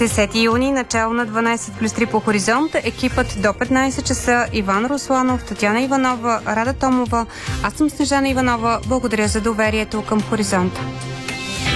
10 юни, начало на 12+3 по Хоризонт. Екипът до 15 часа: Иван Русланов, Татяна Иванова, Рада Томова. Аз съм Снежана Иванова. Благодаря за доверието към Хоризонта.